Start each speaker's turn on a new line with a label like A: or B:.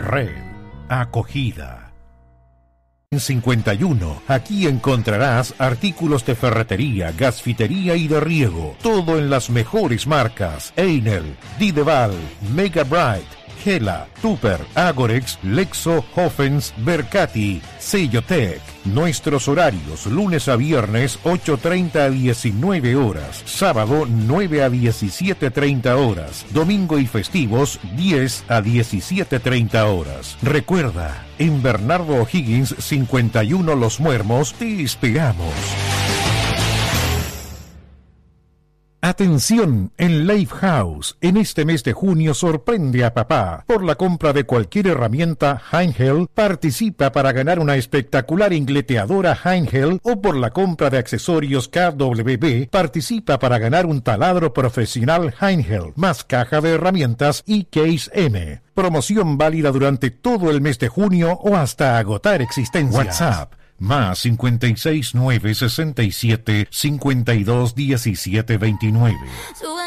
A: Red. Acogida. En 51, aquí encontrarás artículos de ferretería, gasfitería y de riego. Todo en las mejores marcas. Einel, Dideval, Mega Bright, Gela, Tupper, Agorex, Lexo, Hoffens, Bercati, Sellotec. Nuestros horarios, lunes a viernes, 8:30 a 19 horas. Sábado, 9 a 17:30 horas. Domingo y festivos, 10 a 17:30 horas. Recuerda, en Bernardo O'Higgins, 51 Los Muermos, te esperamos. Atención, en Lifehouse, en este mes de junio sorprende a papá. Por la compra de cualquier herramienta Heinkel, participa para ganar una espectacular ingleteadora Heinkel, o por la compra de accesorios KWB, participa para ganar un taladro profesional Heinkel, más caja de herramientas y Case M. Promoción válida durante todo el mes de junio o hasta agotar existencias. WhatsApp más 56967 521729.